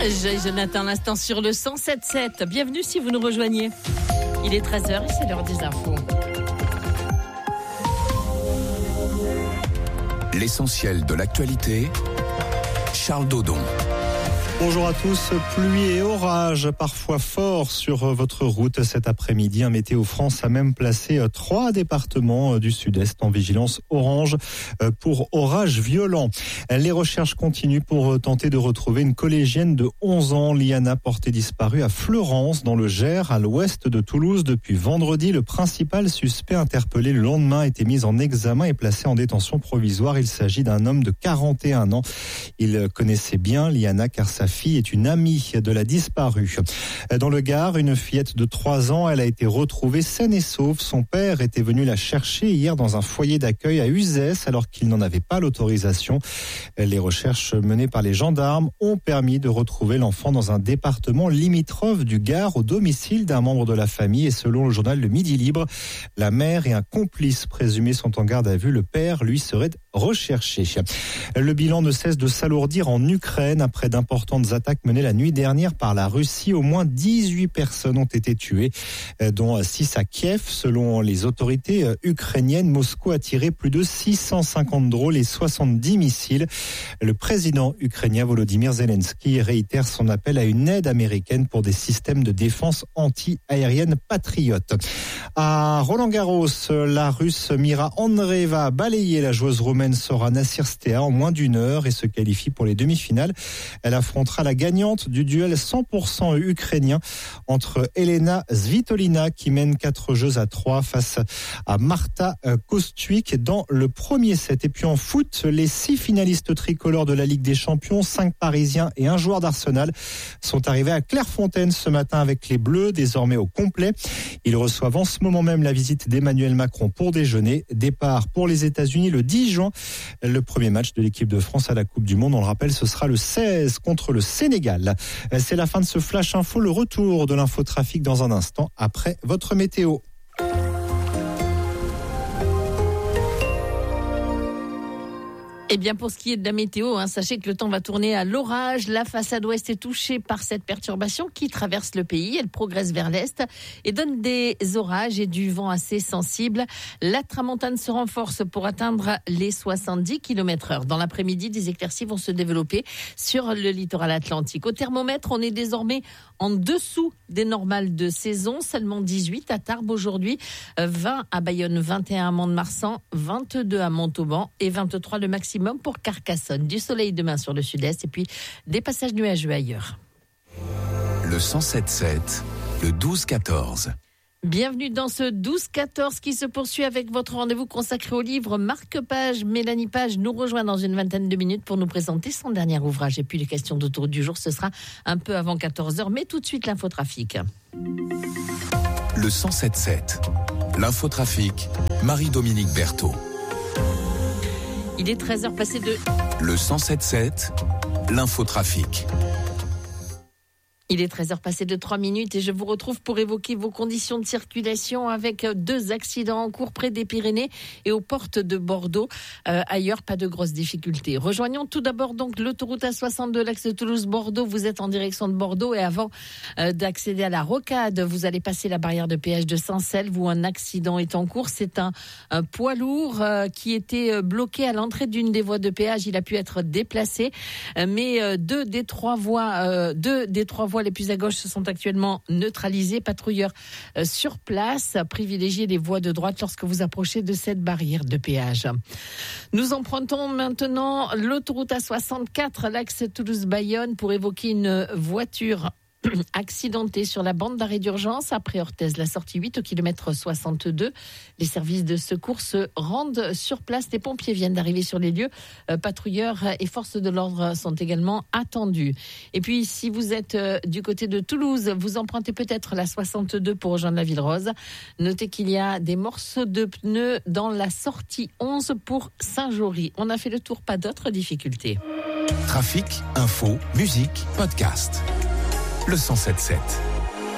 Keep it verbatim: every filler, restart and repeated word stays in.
J'ai Jonathan l'instant sur le cent sept sept. Bienvenue si vous nous rejoignez. Il est treize heures et c'est l'heure des infos. L'essentiel de l'actualité, Charles Dodon. Bonjour à tous, pluie et orage parfois forts sur votre route cet après-midi. Un Météo France a même placé trois départements du sud-est en vigilance orange pour orages violents. Les recherches continuent pour tenter de retrouver une collégienne de onze ans, Liana, portée disparue à Fleurance dans le Gers, à l'ouest de Toulouse depuis vendredi. Le principal suspect interpellé le lendemain a été mis en examen et placé en détention provisoire. Il s'agit d'un homme de quarante et un ans. Il connaissait bien Liana car sa fille est une amie de la disparue. Dans le Gard, une fillette de trois ans, elle a été retrouvée saine et sauve. Son père était venu la chercher hier dans un foyer d'accueil à Uzès alors qu'il n'en avait pas l'autorisation. Les recherches menées par les gendarmes ont permis de retrouver l'enfant dans un département limitrophe du Gard au domicile d'un membre de la famille et selon le journal Le Midi Libre, la mère et un complice présumé sont en garde à vue. Le père, lui, serait recherché. Le bilan ne cesse de s'alourdir en Ukraine après d'importantes attaques menées la nuit dernière par la Russie. Au moins dix-huit personnes ont été tuées, dont six à Kiev. Selon les autorités ukrainiennes, Moscou a tiré plus de six cent cinquante drônes et soixante-dix missiles. Le président ukrainien Volodymyr Zelensky réitère son appel à une aide américaine pour des systèmes de défense anti-aérienne patriotes. À Roland-Garros, la Russe Mira Andreeva a balayé la joueuse roumaine Sora Nassirstea en moins d'une heure et se qualifie pour les demi-finales. Elle affrontera la gagnante du duel cent pour cent ukrainien entre Elena Svitolina qui mène quatre jeux à trois face à Marta Kostyuk dans le premier set. Et puis en foot, les six finalistes tricolores de la Ligue des Champions, cinq Parisiens et un joueur d'Arsenal, sont arrivés à Clairefontaine ce matin avec les Bleus, désormais au complet. Ils reçoivent en ce moment même la visite d'Emmanuel Macron pour déjeuner. Départ pour les États-Unis le dix juin. Le premier match de l'équipe de France à la Coupe du Monde, on le rappelle, ce sera le seize contre le Sénégal. C'est la fin de ce Flash Info. Le retour de l'infotrafic dans un instant après votre météo. Eh bien, pour ce qui est de la météo, hein, sachez que le temps va tourner à l'orage. La façade ouest est touchée par cette perturbation qui traverse le pays. Elle progresse vers l'est et donne des orages et du vent assez sensible. La tramontane se renforce pour atteindre les soixante-dix kilomètres heure. Dans l'après-midi, des éclaircies vont se développer sur le littoral atlantique. Au thermomètre, on est désormais en dessous des normales de saison. Seulement dix-huit à Tarbes aujourd'hui, vingt à Bayonne, vingt et un à Mont-de-Marsan, vingt-deux à Montauban et vingt-trois le maximum pour Carcassonne. Du soleil demain sur le sud-est et puis des passages nuageux ailleurs. Le cent sept sept, le douze quatorze. Bienvenue dans ce douze quatorze qui se poursuit avec votre rendez-vous consacré au livre Marque Page. Mélanie Page nous rejoint dans une vingtaine de minutes pour nous présenter son dernier ouvrage. Et puis les questions d'autoroute du jour, ce sera un peu avant quatorze heures, mais tout de suite l'infotrafic. Le cent sept sept, l'infotrafic, Marie-Dominique Berthaud. Il est treize heures passées de... Le cent sept sept, l'infotrafic. Il est treize heures passées de trois minutes et je vous retrouve pour évoquer vos conditions de circulation avec deux accidents en cours près des Pyrénées et aux portes de Bordeaux. Euh, ailleurs, pas de grosses difficultés. Rejoignons tout d'abord donc l'autoroute A soixante-deux, l'axe de Toulouse-Bordeaux. Vous êtes en direction de Bordeaux et avant euh, d'accéder à la rocade, vous allez passer la barrière de péage de Saint-Selve où un accident est en cours. C'est un, un poids lourd euh, qui était bloqué à l'entrée d'une des voies de péage. Il a pu être déplacé, euh, mais euh, deux des trois voies, euh, deux des trois voies les plus à gauche sont actuellement neutralisées. Patrouilleurs euh, sur place, privilégiez les voies de droite lorsque vous approchez de cette barrière de péage. Nous empruntons maintenant l'autoroute A soixante-quatre, l'axe Toulouse-Bayonne, pour évoquer une voiture accidenté sur la bande d'arrêt d'urgence après Orthez, la sortie huit au kilomètre soixante-deux. Les services de secours se rendent sur place. Les pompiers viennent d'arriver sur les lieux. Euh, patrouilleurs et forces de l'ordre sont également attendus. Et puis, si vous êtes euh, du côté de Toulouse, vous empruntez peut-être la soixante-deux pour rejoindre la Ville Rose. Notez qu'il y a des morceaux de pneus dans la sortie onze pour Saint-Jory. On a fait le tour, pas d'autres difficultés. Trafic, info, musique, podcast. Le cent sept sept.